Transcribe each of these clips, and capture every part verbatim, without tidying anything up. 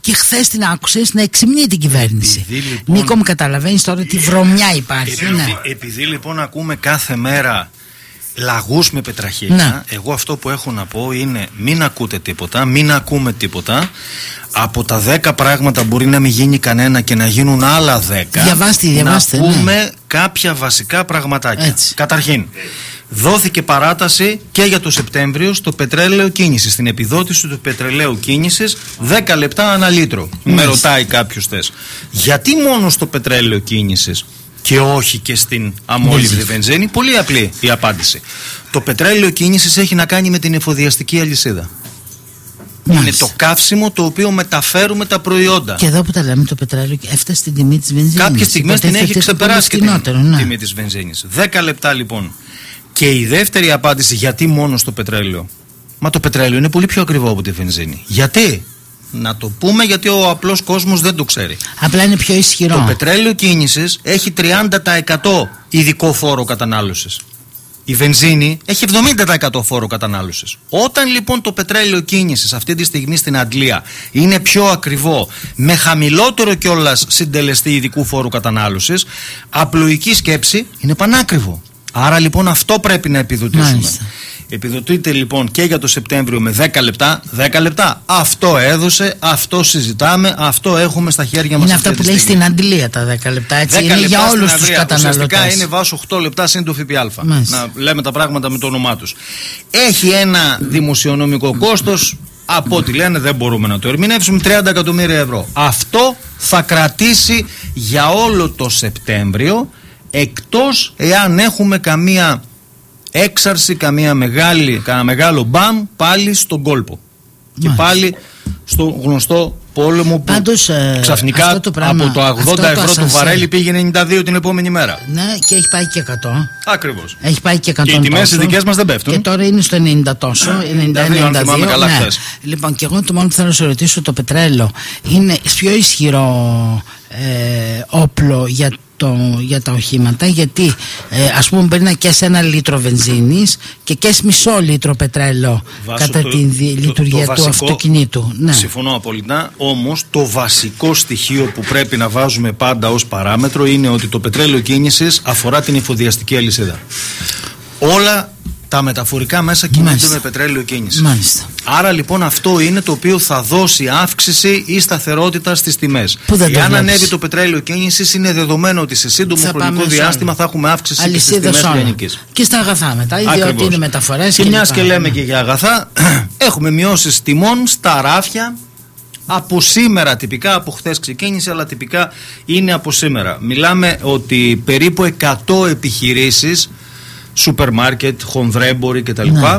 Και χθες την άκουσες να εξυμνεί την κυβέρνηση. Επειδή, λοιπόν, Νίκο, μου καταλαβαίνεις τώρα τι βρωμιά υπάρχει. Επειδή, ναι. επειδή λοιπόν ακούμε κάθε μέρα λαγούς με πετραχίλια, ναι. εγώ αυτό που έχω να πω είναι μην ακούτε τίποτα, μην ακούμε τίποτα. Από τα δέκα πράγματα μπορεί να μην γίνει κανένα και να γίνουν άλλα δέκα. Διαβάστε, διαβάστε, να πούμε ναι. κάποια βασικά πραγματάκια. Έτσι. Καταρχήν, δόθηκε παράταση και για το Σεπτέμβριο στο πετρέλαιο κίνησης, στην επιδότηση του πετρελαίου κίνησης δέκα λεπτά ανά λίτρο. Mm. Με ρωτάει κάποιος θες. Γιατί μόνο στο πετρέλαιο κίνησης και όχι και στην αμόλυβδη βενζίνη? Πολύ απλή η απάντηση. Το πετρέλαιο κίνησης έχει να κάνει με την εφοδιαστική αλυσίδα. Μάλιστα. Είναι το καύσιμο το οποίο μεταφέρουμε τα προϊόντα. Και εδώ που τα λέμε, το πετρέλαιο έφτασε στην τιμή της βενζίνης. Κάποιες στιγμές την έχει ξεπεράσει και την ναι. τιμή της βενζίνης. δέκα λεπτά λοιπόν. Και η δεύτερη απάντηση, γιατί μόνο στο πετρέλαιο? Μα το πετρέλαιο είναι πολύ πιο ακριβό από τη βενζίνη. Γιατί? Να το πούμε γιατί ο απλός κόσμος δεν το ξέρει. Απλά είναι πιο ισχυρό. Το πετρέλαιο κίνησης έχει τριάντα τοις εκατό ειδικό φόρο κατανάλωσης. Η βενζίνη έχει εβδομήντα τοις εκατό φόρο κατανάλωσης. Όταν λοιπόν το πετρέλαιο κίνησης αυτή τη στιγμή στην Αγγλία είναι πιο ακριβό, με χαμηλότερο κιόλας συντελεστή ειδικού φόρου κατανάλωσης, απλοϊκή σκέψη είναι πανάκριβο. Άρα λοιπόν αυτό πρέπει να επιδοτήσουμε. Μάλιστα. Επιδοτείται λοιπόν και για το Σεπτέμβριο με δέκα λεπτά. δέκα λεπτά. Αυτό έδωσε, αυτό συζητάμε, αυτό έχουμε στα χέρια μας. Είναι αυτά που λέει στην Αντλία τα δέκα λεπτά. Έτσι είναι για όλους τους καταναλωτές. Ουσιαστικά είναι βάσο οκτώ λεπτά συν το ΦΠΑ. Να λέμε τα πράγματα με το όνομά τους. Έχει ένα δημοσιονομικό κόστος. Από ό,τι λένε δεν μπορούμε να το ερμηνεύσουμε, τριάντα εκατομμύρια ευρώ. Αυτό θα κρατήσει για όλο το Σεπτέμβριο, εκτός εάν έχουμε καμία έξαρση, καμία μεγάλη, κανένα μεγάλο μπαμ πάλι στον κόλπο. Μάλιστα. Και πάλι στο γνωστό πόλεμο που πάντως, ξαφνικά το πράγμα, από το ογδόντα ευρώ το βαρέλι πήγε ενενήντα δύο την επόμενη μέρα. Ναι, και έχει πάει και εκατό. Ακριβώς. Έχει πάει και εκατό. Και οι τιμές οι δικές μας δεν πέφτουν. Και τώρα είναι στο ενενήντα τόσο, ενενήντα ενενήντα δύο. Αν θυμάμαι καλά ναι. χθες. Λοιπόν, και εγώ το μόνο που θέλω να σε ρωτήσω, το πετρέλαιο είναι πιο ισχυρό ε, όπλο για Το, για τα οχήματα, γιατί ε, ας πούμε μπορεί να καίσει ένα λίτρο βενζίνης και καίσει μισό λίτρο πετρέλαιο Βάσο κατά το, τη το, λειτουργία το, το του βασικό, αυτοκινήτου. Ναι. Συμφωνώ απολύτως. Όμως το βασικό στοιχείο που πρέπει να βάζουμε πάντα ως παράμετρο είναι ότι το πετρέλαιο κίνησης αφορά την εφοδιαστική αλυσίδα. Όλα τα μεταφορικά μέσα κινούνται με πετρέλαιο κίνηση. Μάλιστα. Άρα λοιπόν αυτό είναι το οποίο θα δώσει αύξηση ή σταθερότητα στις τιμές. Εάν ανέβει το πετρέλαιο κίνησης, είναι δεδομένο ότι σε σύντομο θα χρονικό διάστημα θα έχουμε αύξηση και στις τιμές λιανικής. Και στα αγαθά μετά, διότι είναι μεταφορές. Και, και μιας και λέμε και για αγαθά, έχουμε μειώσεις τιμών στα ράφια. Από σήμερα τυπικά, από χθες ξεκίνησε, αλλά τυπικά είναι από σήμερα. Μιλάμε ότι περίπου εκατό επιχειρήσεις, σούπερ μάρκετ, χονδρέμποροι κτλ. Ναι.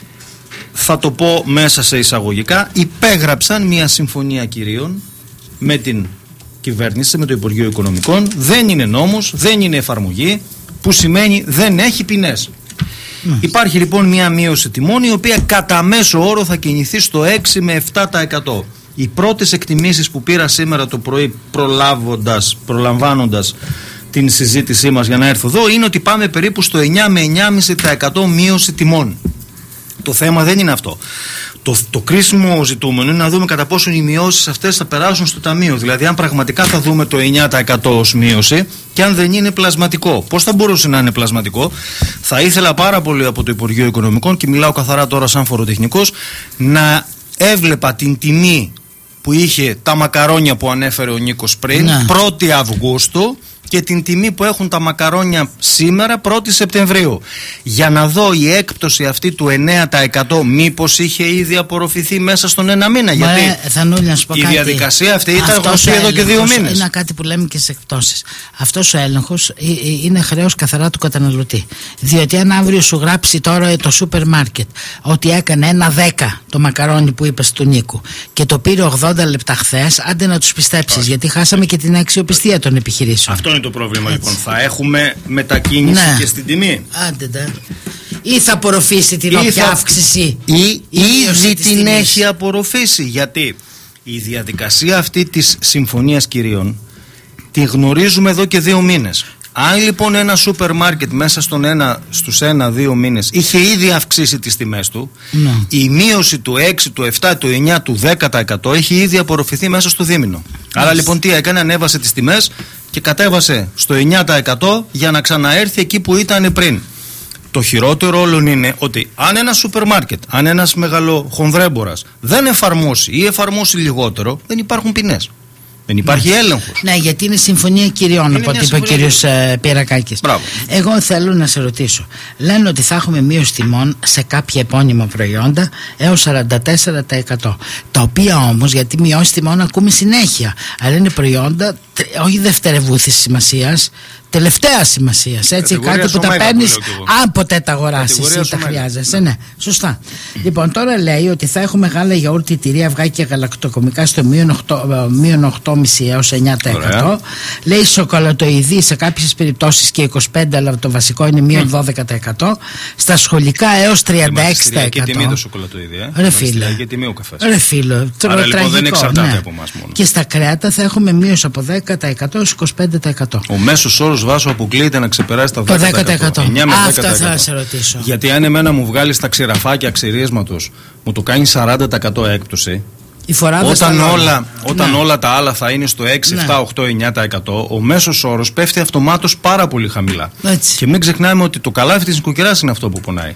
Θα το πω μέσα σε εισαγωγικά, υπέγραψαν μια συμφωνία κυρίων με την κυβέρνηση, με το Υπουργείο Οικονομικών. Δεν είναι νόμος, δεν είναι εφαρμογή, που σημαίνει δεν έχει ποινές. Ναι. Υπάρχει λοιπόν μια μείωση τιμών, η οποία κατά μέσο όρο θα κινηθεί στο έξι με επτά τοις εκατό. Οι πρώτες εκτιμήσεις που πήρα σήμερα το πρωί, προλάβοντας, προλαμβάνοντας την συζήτησή μας για να έρθω εδώ, είναι ότι πάμε περίπου στο εννιά με εννιά κόμμα πέντε τοις εκατό μείωση τιμών. Το θέμα δεν είναι αυτό. Το, το κρίσιμο ζητούμενο είναι να δούμε κατά πόσο οι μειώσεις αυτές θα περάσουν στο ταμείο. Δηλαδή, αν πραγματικά θα δούμε το εννιά τοις εκατό ως μείωση και αν δεν είναι πλασματικό. Πώς θα μπορούσε να είναι πλασματικό? Θα ήθελα πάρα πολύ από το Υπουργείο Οικονομικών, και μιλάω καθαρά τώρα σαν φοροτεχνικός, να έβλεπα την τιμή που είχε τα μακαρόνια που ανέφερε ο Νίκος πριν, ναι. πρώτη Αυγούστου, και την τιμή που έχουν τα μακαρόνια σήμερα, πρώτη Σεπτεμβρίου, για να δω η έκπτωση αυτή του εννέα τοις εκατό μήπως είχε ήδη απορροφηθεί μέσα στον ένα μήνα. Μα γιατί ε, Θανούλη, να σου πω η κάτι. διαδικασία αυτή ήταν γνωστή εδώ και δύο μήνες. Είναι κάτι που λέμε και στις εκπτώσεις. Αυτός ο έλεγχος είναι χρέος καθαρά του καταναλωτή. Διότι αν αύριο σου γράψει τώρα το σούπερ μάρκετ ότι έκανε ένα δέκα το μακαρόνι που είπες του Νίκου και το πήρε ογδόντα λεπτά χθες, άντε να τους πιστέψεις, γιατί χάσαμε και την αξιοπιστία των επιχειρήσεων. Αυτό είναι το πρόβλημα. Έτσι. Λοιπόν, θα έχουμε μετακίνηση ναι. και στην τιμή. Άντε ντε. Ή θα απορροφήσει την όποια θα... αύξηση, ή ήδη την τιμής. Έχει απορροφήσει. Γιατί η διαδικασία αυτή της συμφωνίας κυρίων τη γνωρίζουμε εδώ και δύο μήνες. Αν λοιπόν ένα σούπερ μάρκετ μέσα στον ένα, στους ένα-δύο μήνες είχε ήδη αυξήσει τις τιμές του, ναι. η μείωση του έξι, του επτά, του εννιά, του δέκα τοις εκατό έχει ήδη απορροφηθεί μέσα στο δίμηνο. Yes. Άρα λοιπόν τι έκανε, ανέβασε τις τιμές και κατέβασε στο εννιά τοις εκατό για να ξαναέρθει εκεί που ήταν πριν. Το χειρότερο όλων είναι ότι αν ένα σούπερ μάρκετ, αν ένας μεγαλοχονδρέμπορας δεν εφαρμόσει ή εφαρμόσει λιγότερο, δεν υπάρχουν ποινές. Δεν υπάρχει ναι. έλεγχος. Ναι, γιατί είναι συμφωνία κυριών, από ό,τι είπε ο κύριος Πυρακάκης. Εγώ θέλω να σε ρωτήσω. Λένε ότι θα έχουμε μείωση τιμών σε κάποια επώνυμα προϊόντα έως σαράντα τέσσερα τοις εκατό. Τα οποία όμως, γιατί μειώσει τιμών ακούμε συνέχεια. Αλλά είναι προϊόντα όχι δευτερευούθης σημασίας, τελευταία σημασία. Έτσι, κάτι που τα παίρνει αν ποτέ τα αγοράσει ή τα χρειάζεσαι. Ναι, σωστά. Λοιπόν, τώρα λέει ότι θα έχουμε γάλα, γιαούρτι, τυρί, αυγά και γαλακτοκομικά στο μείον οκτώ κόμμα πέντε έως εννιά τοις εκατό. Λέει σοκολατοειδή σε κάποιες περιπτώσεις και είκοσι πέντε τοις εκατό, αλλά το βασικό είναι μείον δώδεκα τοις εκατό. Στα σχολικά έως τριάντα έξι τοις εκατό. Και τιμή το σοκολατοειδή, ε. Ρε φίλε. Και τιμή ο καφές. Ρε φίλε. Άρα λοιπόν δεν εξαρτάται από εμάς μόνο. Και στα κρέατα θα έχουμε μείωση από δέκα τοις εκατό έως είκοσι πέντε τοις εκατό. Ο μέσος όρος, Βάσο, αποκλείεται να ξεπεράσει τα δέκα τοις εκατό. εννιά με δέκα τοις εκατό. Αυτό θα σε ρωτήσω. Γιατί αν εμένα μου βγάλει τα ξηραφάκια ξυρίσματος, μου το κάνει σαράντα τοις εκατό έκπτωση. Όταν, όλα, όταν ναι. όλα τα άλλα θα είναι στο έξι, ναι. επτά, οκτώ, εννιά τοις εκατό, ο μέσος όρος πέφτει αυτομάτως πάρα πολύ χαμηλά. Έτσι. Και μην ξεχνάμε ότι το καλάθι της νοικοκυράς είναι αυτό που πονάει.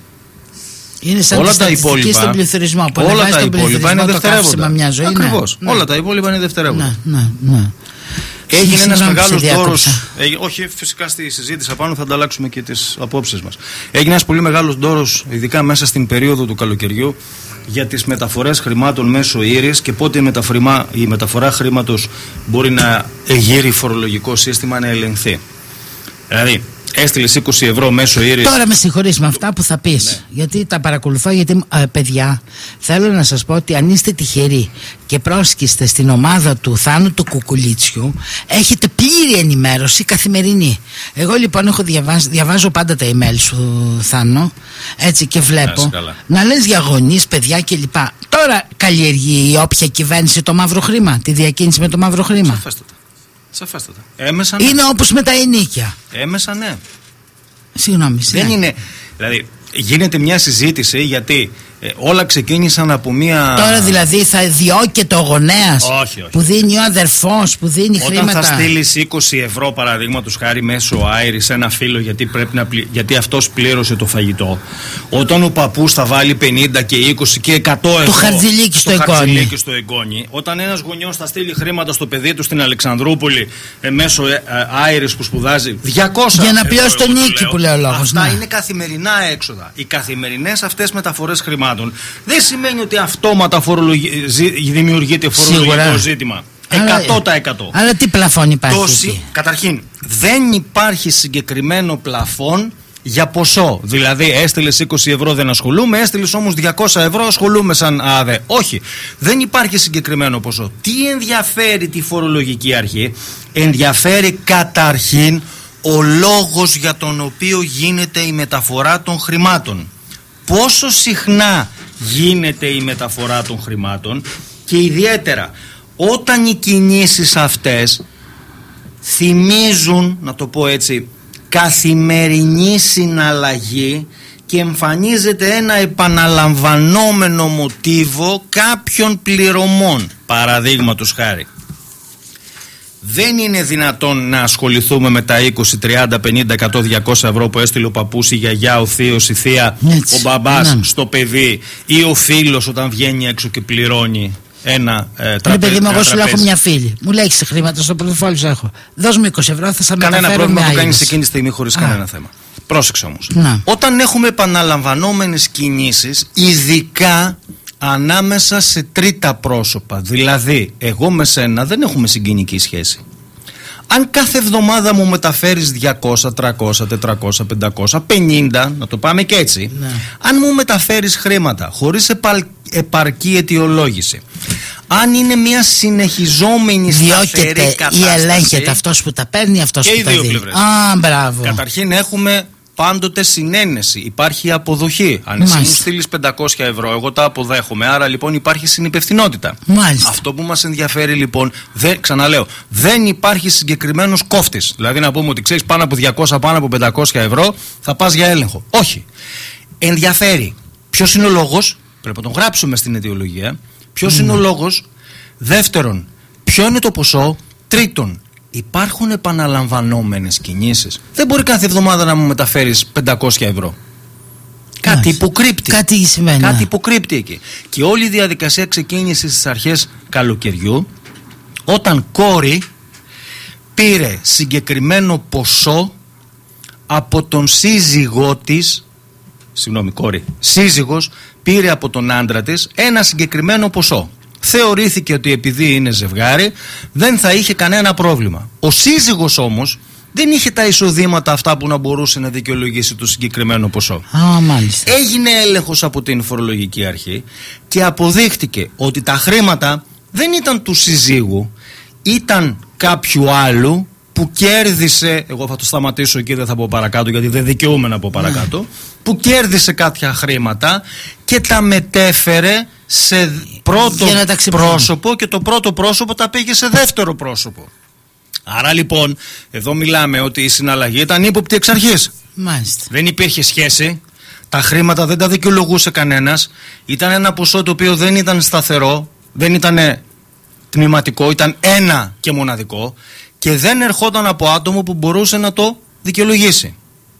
Είναι σαν όλα τα υπόλοιπα, στον πληθωρισμό, όλα τα υπόλοιπα είναι δευτερεύοντα. Ακριβώς. Ναι. Όλα τα υπόλοιπα είναι δευτερεύοντα. Ναι, ναι, ναι. Έγινε ένας μεγάλος δώρος. Όχι, φυσικά στη συζήτηση απάνω θα ανταλλάξουμε και τις απόψεις μας. Έγινε ένας πολύ μεγάλος δώρος, ειδικά μέσα στην περίοδο του καλοκαιριού, για τις μεταφορές χρημάτων μέσω ήρης και πότε η, μεταφορά, η μεταφορά χρήματος μπορεί να εγείρει φορολογικό σύστημα, να ελεγχθεί. Δηλαδή, έστειλες είκοσι ευρώ μέσω ήρης. Τώρα με συγχωρείς με αυτά που θα πεις, ναι. γιατί τα παρακολουθώ, γιατί ε, παιδιά, θέλω να σας πω ότι αν είστε τυχεροί και πρόσκειστε στην ομάδα του Θάνου του Κουκουλίτσιου, έχετε πλήρη ενημέρωση καθημερινή. Εγώ λοιπόν έχω διαβάσει, διαβάζω πάντα τα email σου, Θάνο, έτσι, και βλέπω να λες για γονείς, παιδιά κλπ. Τώρα καλλιεργεί η όποια κυβέρνηση το μαύρο χρήμα, τη διακίνηση με το μαύρο χρήμα. Σαφέστατα. Σαφέστατα. Έμεσα, ναι. Είναι όπως με τα ενίκια. Έμεσα, ναι. Συγγνώμη. Δεν ναι. είναι. Δηλαδή, γίνεται μια συζήτηση γιατί ε, όλα ξεκίνησαν από μια. Τώρα δηλαδή θα διώκεται ο γονέας που δίνει ο αδερφός, που δίνει όταν χρήματα. Όταν θα στείλεις είκοσι ευρώ παραδείγματος χάρη μέσω άειρη σε ένα φίλο γιατί, πρέπει να πλη... γιατί αυτός πλήρωσε το φαγητό. Όταν ο παππούς θα βάλει πενήντα και είκοσι και εκατό ευρώ. Το χαρτζηλίκι στο εγγόνι. στο εγγόνι. Όταν ένας γονιός θα στείλει χρήματα στο παιδί του στην Αλεξανδρούπολη ε, μέσω ε, άειρης που σπουδάζει διακόσια για να πληρώσει τον νίκη που λέει ο λόγος. Αυτά ναι. είναι καθημερινά έξοδα. Οι καθημερινές αυτές μεταφορές χρημάτων δεν σημαίνει ότι αυτόματα φορολογι... δημιουργείται φορολογικό Σίγουρα. ζήτημα. εκατό τοις εκατό. Αλλά τι πλαφόν υπάρχει? Τόση... Καταρχήν, δεν υπάρχει συγκεκριμένο πλαφόν για ποσό. Δηλαδή, έστειλες είκοσι ευρώ, δεν ασχολούμαι, έστειλες όμως διακόσια ευρώ, ασχολούμαι σαν ΑΔΕ. Όχι, δεν υπάρχει συγκεκριμένο ποσό. Τι ενδιαφέρει τη φορολογική αρχή? Ενδιαφέρει καταρχήν ο λόγος για τον οποίο γίνεται η μεταφορά των χρημάτων. Πόσο συχνά γίνεται η μεταφορά των χρημάτων και ιδιαίτερα όταν οι κινήσεις αυτές θυμίζουν, να το πω έτσι, καθημερινή συναλλαγή και εμφανίζεται ένα επαναλαμβανόμενο μοτίβο κάποιων πληρωμών. Παραδείγματος χάρη, δεν είναι δυνατόν να ασχοληθούμε με τα είκοσι, τριάντα, πενήντα, εκατό, διακόσια ευρώ που έστειλε ο παππούς, η γιαγιά, ο θείος, η θεία, έτσι, ο μπαμπάς ναι. στο παιδί ή ο φίλος όταν βγαίνει έξω και πληρώνει ένα ε, τραπέζι. Παιδί μου, εγώ σου λέω: έχω μια φίλη. Μου λέει: έχεις χρήματα στο πορτοφόλι σου? Έχω. Δώσ' μου είκοσι ευρώ, θα σα μεταφέρω. Κανένα πρόβλημα το κάνεις εκείνη τη στιγμή χωρίς κανένα θέμα. Πρόσεξε όμως. Να. Όταν έχουμε επαναλαμβανόμενες κινήσεις, ειδικά ανάμεσα σε τρίτα πρόσωπα, δηλαδή εγώ με σένα δεν έχουμε συγγενική σχέση. Αν κάθε εβδομάδα μου μεταφέρεις διακόσια, τριακόσια, τετρακόσια, πεντακόσια, πενήντα, να το πάμε και έτσι, ναι. αν μου μεταφέρεις χρήματα χωρίς επα, επαρκή αιτιολόγηση, αν είναι μια συνεχιζόμενη σταθερή κατάσταση, ή ελέγχεται αυτός που τα παίρνει, αυτός που τα δίνει. Και οι δύο πλευρές. Α, μπράβο. Καταρχήν έχουμε πάντοτε συνένεση, υπάρχει αποδοχή. Αν εσύ μου στείλεις πεντακόσια ευρώ, εγώ τα αποδέχομαι. Άρα λοιπόν υπάρχει συνυπευθυνότητα. Μάλιστα. Αυτό που μας ενδιαφέρει λοιπόν, δεν, ξαναλέω, δεν υπάρχει συγκεκριμένος κόφτης. Δηλαδή να πούμε ότι ξέρεις πάνω από διακόσια, πάνω από πεντακόσια ευρώ θα πας για έλεγχο. Όχι. Ενδιαφέρει. Ποιος είναι ο λόγος, πρέπει να τον γράψουμε στην αιτιολογία. Ποιος mm. είναι ο λόγος. Δεύτερον, ποιο είναι το ποσό. Τρίτον, υπάρχουν επαναλαμβανόμενες κινήσεις. Δεν μπορεί κάθε εβδομάδα να μου μεταφέρεις πεντακόσια ευρώ. Κάτι υποκρύπτει. Κάτι σημαίνει. Κάτι υποκρύπτει εκεί. Και όλη η διαδικασία ξεκίνησε στις αρχές καλοκαιριού, όταν κόρη πήρε συγκεκριμένο ποσό από τον σύζυγό της. Συγγνώμη, κόρη. Σύζυγος πήρε από τον άντρα της ένα συγκεκριμένο ποσό. Θεωρήθηκε ότι επειδή είναι ζευγάρι δεν θα είχε κανένα πρόβλημα. Ο σύζυγος όμως δεν είχε τα εισοδήματα αυτά που να μπορούσε να δικαιολογήσει το συγκεκριμένο ποσό. Α, μάλιστα. Έγινε έλεγχος από την φορολογική αρχή και αποδείχτηκε ότι τα χρήματα δεν ήταν του συζύγου, ήταν κάποιου άλλου που κέρδισε, εγώ θα το σταματήσω εκεί, δεν θα πω παρακάτω γιατί δεν δικαιούμαι να πω παρακάτω, ναι. που κέρδισε κάποια χρήματα και τα μετέφερε σε πρώτο πρόσωπο και το πρώτο πρόσωπο τα πήγε σε δεύτερο πρόσωπο. Άρα λοιπόν εδώ μιλάμε ότι η συναλλαγή ήταν ύποπτη εξ αρχής. Μάλιστα. Δεν υπήρχε σχέση, τα χρήματα δεν τα δικαιολογούσε κανένας, ήταν ένα ποσό το οποίο δεν ήταν σταθερό, δεν ήταν τμηματικό, ήταν ένα και μοναδικό και δεν ερχόταν από άτομο που μπορούσε να το δικαιολογήσει.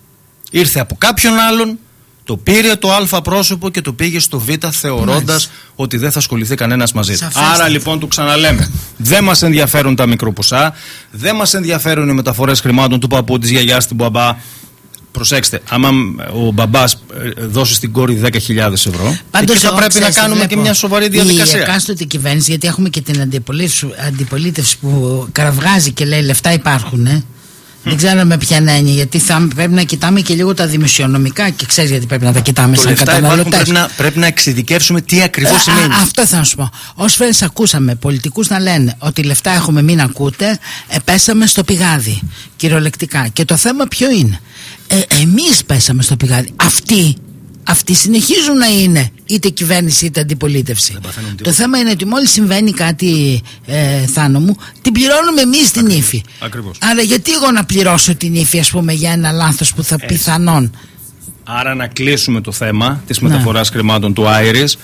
Ήρθε από κάποιον άλλον, το πήρε το α πρόσωπο και το πήγε στο β θεωρώντας Μάλιστα. ότι δεν θα ασχοληθεί κανένας μαζί του. Άρα λοιπόν το ξαναλέμε, δεν μας ενδιαφέρουν τα μικροποσά, δεν μας ενδιαφέρουν οι μεταφορές χρημάτων του παππού, της γιαγιάς, στην μπαμπά. Προσέξτε, άμα ο μπαμπάς δώσει στην κόρη δέκα χιλιάδες ευρώ, πάντως εκεί θα πρέπει να κάνουμε βλέπω, και μια σοβαρή διαδικασία. Η εκάστοτε κυβέρνηση, γιατί έχουμε και την αντιπολίτευση που καραβγάζει και λέει λεφτά υπάρχουν, ε. Δεν ξέρω με ποια έννοια, γιατί θα, πρέπει να κοιτάμε και λίγο τα δημοσιονομικά και ξέρεις γιατί πρέπει να τα κοιτάμε σαν καταναλωτές. Πρέπει να, πρέπει να εξειδικεύσουμε τι ακριβώς σημαίνει. Α, αυτό θα σου πω. Όσες φορές ακούσαμε πολιτικούς να λένε ότι λεφτά έχουμε, μην ακούτε, ε, πέσαμε στο πηγάδι κυριολεκτικά. Και το θέμα ποιο είναι. Ε, εμείς πέσαμε στο πηγάδι. Αυτοί, αυτοί συνεχίζουν να είναι είτε κυβέρνηση είτε αντιπολίτευση. Το θέμα είναι ότι μόλις συμβαίνει κάτι, ε, Θάνο μου, την πληρώνουμε εμείς την ύφη. Ακριβώς. Άρα γιατί εγώ να πληρώσω την ύφη, ας πούμε, για ένα λάθος που θα Έτσι. πιθανόν. Άρα να κλείσουμε το θέμα της ναι. μεταφοράς χρημάτων του Άιρις.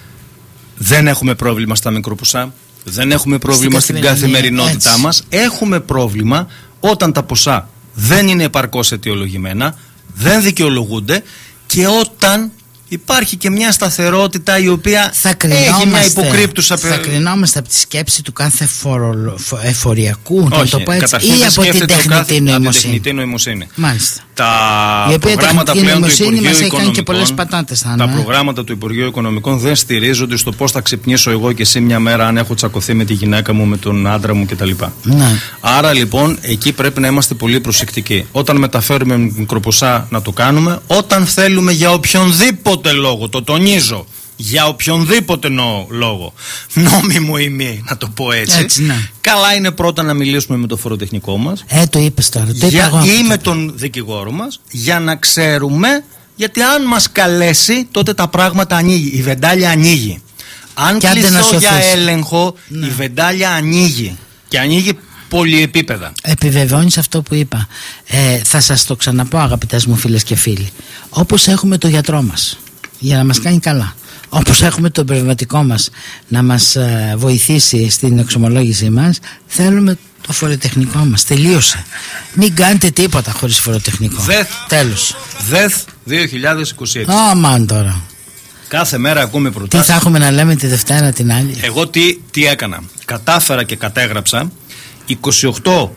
Δεν έχουμε πρόβλημα στα μικροποσά. Δεν έχουμε πρόβλημα στην, στην καθημερινότητά Έτσι. μας. Έχουμε πρόβλημα όταν τα ποσά δεν είναι επαρκώς αιτιολογημένα, δεν δικαιολογούνται και όταν υπάρχει και μια σταθερότητα η οποία έχει μια υποκρύπτουσα. Θα κρινόμαστε από τη σκέψη του κάθε φορο, φο, εφοριακού Όχι, το πω έτσι, ή από την τεχνητή νοημοσύνη. νοημοσύνη. Μάλιστα. Τα προγράμματα πλέον του Υπουργείου Οικονομικών, και πολλές πατάτες, θα τα ναι. προγράμματα του Υπουργείου Οικονομικών δεν στηρίζονται στο πώς θα ξυπνήσω εγώ και εσύ μια μέρα αν έχω τσακωθεί με τη γυναίκα μου, με τον άντρα μου κτλ. Ναι. Άρα λοιπόν εκεί πρέπει να είμαστε πολύ προσεκτικοί. Όταν μεταφέρουμε μικροποσά να το κάνουμε, όταν θέλουμε για οποιονδήποτε λόγο, το τονίζω, για οποιονδήποτε νο, λόγο, νόμιμο ή μη, να το πω έτσι, έτσι ναι. καλά είναι πρώτα να μιλήσουμε με το φοροτεχνικό μας ε, το είπες τώρα, το για, ή με τον δικηγόρο μας, για να ξέρουμε, γιατί αν μας καλέσει τότε τα πράγματα ανοίγει, η βεντάλια ανοίγει. Αν κληθώ για έλεγχο, ναι. η βεντάλια ανοίγει και ανοίγει πολυεπίπεδα. Επιβεβαιώνεις αυτό που είπα. ε, Θα σας το ξαναπώ, αγαπητές μου φίλες και φίλοι, όπως έχουμε το γιατρό μας για να μας κάνει καλά, όπως έχουμε τον πνευματικό μας να μας ε, βοηθήσει στην εξομολόγησή μας, θέλουμε το φοροτεχνικό μας. Τελείωσε. Μην κάνετε τίποτα χωρίς φοροτεχνικό. ΔΕΘ. Τέλος. ΔΕΘ δύο χιλιάδες είκοσι έξι. Αμάν τώρα. Κάθε μέρα ακούμε προτάσεις. Τι θα έχουμε να λέμε τη Δευτέρα την άλλη. Εγώ τι, τι έκανα. Κατάφερα και κατέγραψα είκοσι οκτώ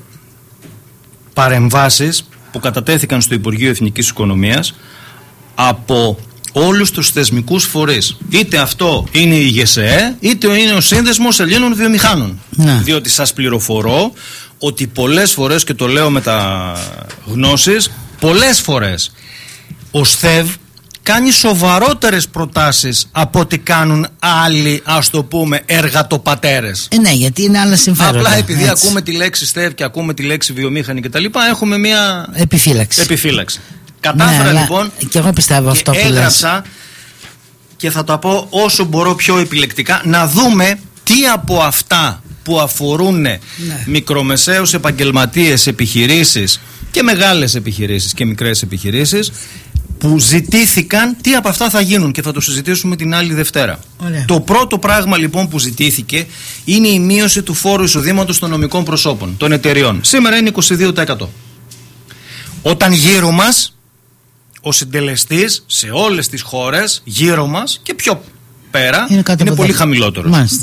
παρεμβάσεις που κατατέθηκαν στο Υπουργείο Εθνικής Οικονομίας από όλους τους θεσμικούς φορείς. Είτε αυτό είναι η ΓΕΣΕΕ, είτε είναι ο Σύνδεσμος Ελλήνων Βιομηχάνων. Ναι. Διότι σας πληροφορώ ότι πολλές φορές, και το λέω με τα γνώσεις, πολλές φορές ο ΣΘΕΒ κάνει σοβαρότερες προτάσεις από ό,τι κάνουν άλλοι, ας το πούμε, εργατοπατέρες. Ε, ναι, γιατί είναι άλλα συμφέροντα. Απλά επειδή έτσι. ακούμε τη λέξη ΣΘΕΒ και ακούμε τη λέξη βιομήχανη κτλ., έχουμε μια επιφύλαξη. επιφύλαξη. Κατάφερα ναι, λοιπόν. Και εγώ πιστεύω αυτό που έγραψα λες. Και θα τα πω όσο μπορώ πιο επιλεκτικά, να δούμε τι από αυτά που αφορούν ναι. μικρομεσαίους επαγγελματίες, επιχειρήσεις και μεγάλες επιχειρήσεις και μικρές επιχειρήσεις που ζητήθηκαν, τι από αυτά θα γίνουν, και θα το συζητήσουμε την άλλη Δευτέρα. Ωραία. Το πρώτο πράγμα λοιπόν που ζητήθηκε είναι η μείωση του φόρου εισοδήματος των νομικών προσώπων, των εταιριών. Σήμερα είναι είκοσι δύο τοις εκατό. Όταν γύρω μας ο συντελεστής σε όλες τις χώρες γύρω μας και πιο πέρα είναι, είναι πολύ χαμηλότερος. Μάλιστα.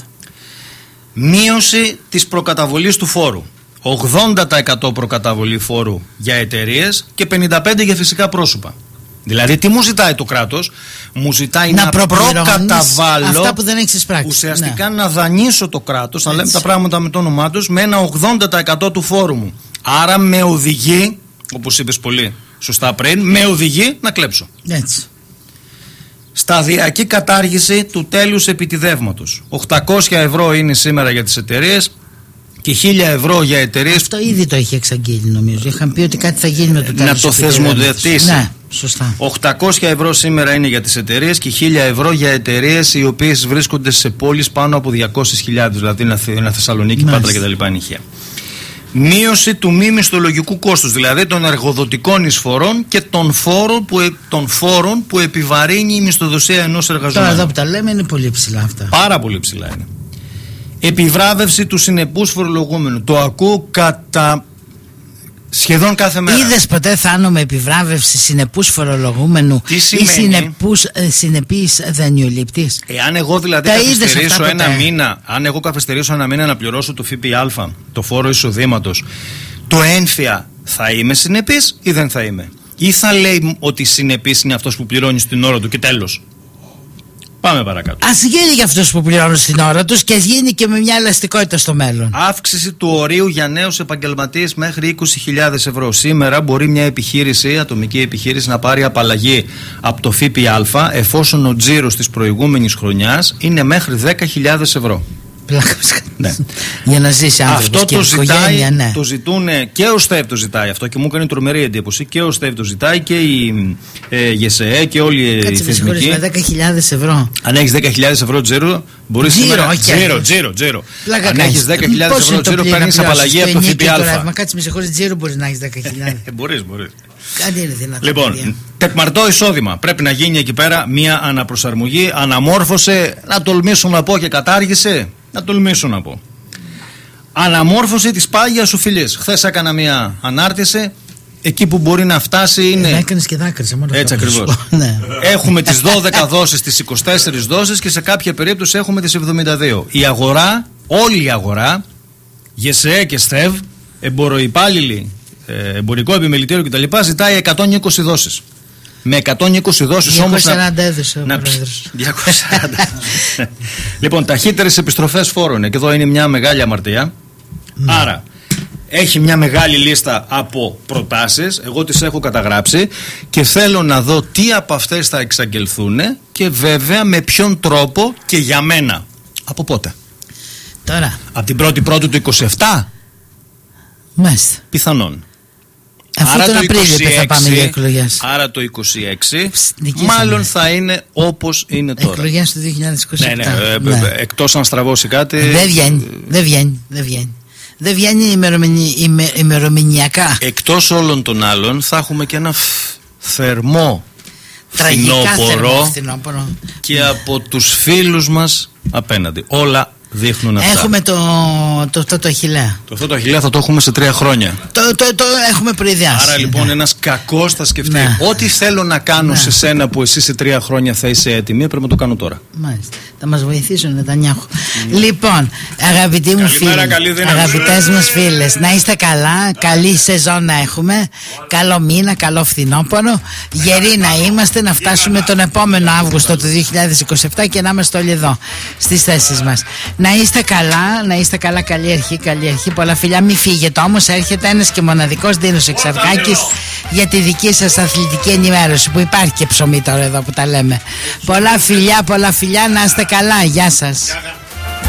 Μείωση της προκαταβολής του φόρου. ογδόντα τοις εκατό προκαταβολή φόρου για εταιρείες και πενήντα πέντε τοις εκατό για φυσικά πρόσωπα. Δηλαδή τι μου ζητάει το κράτος? Μου ζητάει να, να προκαταβάλω αυτά που δεν έχεις εισπράξει. Ουσιαστικά ναι. να δανείσω το κράτος, να λέμε τα πράγματα με το όνομά τους, με ένα ογδόντα τοις εκατό του φόρου μου. Άρα με οδηγεί, όπως είπες πολύ σωστά πριν, με οδηγεί να κλέψω. Έτσι. Σταδιακή κατάργηση του τέλους επιτιδεύματος. οκτακόσια ευρώ είναι σήμερα για τις εταιρείες και χίλια ευρώ για εταιρείες. Αυτό ήδη το είχε εξαγγείλει νομίζω. Είχαν πει ότι κάτι θα γίνει με το τέλος. Να το θεσμοθετήσει. Ναι, σωστά. οκτακόσια ευρώ σήμερα είναι για τις εταιρείες και χίλια ευρώ για εταιρείες οι οποίες βρίσκονται σε πόλεις πάνω από διακόσιες χιλιάδες, δηλαδή είναι Θεσσαλονίκη, Πάτρα κτλ. Νησιά. Μείωση του μη μισθολογικού κόστους, δηλαδή των εργοδοτικών εισφορών και των φόρων που, των φόρων που επιβαρύνει η μισθοδοσία ενός εργαζομένου. Τώρα εδώ που τα λέμε είναι πολύ ψηλά αυτά. Πάρα πολύ ψηλά είναι. Επιβράβευση του συνεπούς φορολογούμενου. Το ακούω κατά σχεδόν κάθε μέρα. Είδες ποτέ, Θάνο, με επιβράβευση συνεπούς φορολογούμενου τι σημαίνει? Ή συνεπούς, ε, συνεπής δανειοληπτής? Εάν εγώ δηλαδή καθυστερήσω ένα μήνα, αν εγώ καθυστερήσω ένα μήνα να πληρώσω το ΦΠΑ, το φόρο εισοδήματος, το ένφια, θα είμαι συνεπής ή δεν θα είμαι? Ή θα λέει ότι συνεπής είναι αυτός που πληρώνει στην ώρα του και τέλος? Πάμε παρακάτω. Ας γίνει για αυτούς που πληρώνουν στην ώρα τους και ας γίνει και με μια ελαστικότητα στο μέλλον. Αύξηση του ορίου για νέους επαγγελματίες μέχρι είκοσι χιλιάδες ευρώ. Σήμερα μπορεί μια επιχείρηση, ατομική επιχείρηση, να πάρει απαλλαγή από το ΦΠΑ εφόσον ο τζίρος της προηγούμενης χρονιάς είναι μέχρι δέκα χιλιάδες ευρώ. Ναι. Για να ζήσει άνθρωπος. Αυτό το ζητάει, ναι. Το ζητούν και ο ΣΤΕΒ το ζητάει αυτό και μου έκανε τρομερή εντύπωση. Και ο ΣΤΕΒ το ζητάει και η ε, ΓΕΣΕΕ και όλοι οι θεσμικοί. Με δέκα χιλιάδες ευρώ. Αν έχεις δέκα χιλιάδες ευρώ τζίρο, μπορείς σήμερα. Τζίρο, τζίρο, τζίρο. Αν έχεις δέκα χιλιάδες ευρώ τζίρο, παίρνεις απαλλαγή από το ΦΠΑ. Μα κάτσε με συγχωρείς, τζίρο μπορείς να έχεις δέκα χιλιάδες. Μπορείς, μπορείς. Κάτι είναι δυνατό. Λοιπόν, τεκμαρτό εισόδημα. Πρέπει να γίνει εκεί πέρα μια αναπροσαρμογή, αναμόρφωσε, να τολμήσω να πω και κατάργησε. Να τολμήσω να πω. Αναμόρφωση της πάγιας οφειλής. Χθες έκανα μια ανάρτηση. Εκεί που μπορεί να φτάσει είναι. Ε, έκανες και δάκρυσε μόνο. Έτσι ακριβώς. Ναι. Έχουμε τις δώδεκα δόσεις, τις είκοσι τέσσερις δόσεις και σε κάποια περίπτωση έχουμε τις εβδομήντα δύο. Η αγορά, όλη η αγορά, ΓΕΣΕΕ και ΣΤΕΒ, εμποροϊπάλληλοι, εμπορικό επιμελητήριο κτλ. Ζητάει εκατόν είκοσι δόσεις. Με εκατόν είκοσι δόσεις όμως. διακόσια σαράντα έδωσε ο πρόεδρος. διακόσια σαράντα. Λοιπόν, ταχύτερες επιστροφές φόρων. Και εδώ είναι μια μεγάλη αμαρτία. Ναι. Άρα, έχει μια μεγάλη λίστα από προτάσεις. Εγώ τις έχω καταγράψει και θέλω να δω τι από αυτές θα εξαγγελθούν και βέβαια με ποιον τρόπο και για μένα. Από πότε? Τώρα. Από την πρώτη πρώτη του είκοσι επτά. Μάλιστα. Πιθανόν. Αφού άρα τον Απρίλιο θα πάμε για εκλογές. Άρα το είκοσι έξι μάλλον θα είναι όπως είναι τώρα. Εκλογές του δύο χιλιάδες είκοσι επτά. Ναι, ναι, ναι. Εκτός αν στραβώσει κάτι. Δεν βγαίνει, δεν βγαίνει, δεν βγαίνει. Δεν βγαίνει ημερομηνιακά. Εκτός όλων των άλλων θα έχουμε και ένα θερμό φθινόπωρο και από τους φίλους μας απέναντι. Όλα δείχνουν αυτά. Έχουμε το, το, το, το Αχιλλέα. Το αυτό το Αχιλλέα θα το έχουμε σε τρία χρόνια. Το, το, το έχουμε προειδιάσει. Άρα λοιπόν, ναι, ένας κακός θα σκεφτεί. Ναι. Ό,τι θέλω να κάνω, ναι, σε σένα που εσύ σε τρία χρόνια θα είσαι έτοιμη, πρέπει να το κάνω τώρα. Μάλιστα. Θα μας βοηθήσουν, Νετανιάχου. Mm. Λοιπόν, αγαπητοί μου φίλοι, αγαπητές μας φίλες, να είστε καλά. Καλή σεζόν να έχουμε. Καλό μήνα, καλό φθινόπωρο. Γεροί να είμαστε, να φτάσουμε τον επόμενο Αύγουστο του δύο χιλιάδες είκοσι επτά και να είμαστε όλοι εδώ στις θέσεις μας. Να είστε καλά, να είστε καλά. Καλή αρχή, καλή αρχή. Πολλά φιλιά. Μην φύγετε όμως. Έρχεται ένας και μοναδικός Ντίνος Εξαρχάκης για τη δική σας αθλητική ενημέρωση, που υπάρχει και ψωμί τώρα εδώ που τα λέμε. Πολλά φιλιά, πολλά φιλιά. Να είστε καλά. Γεια σας.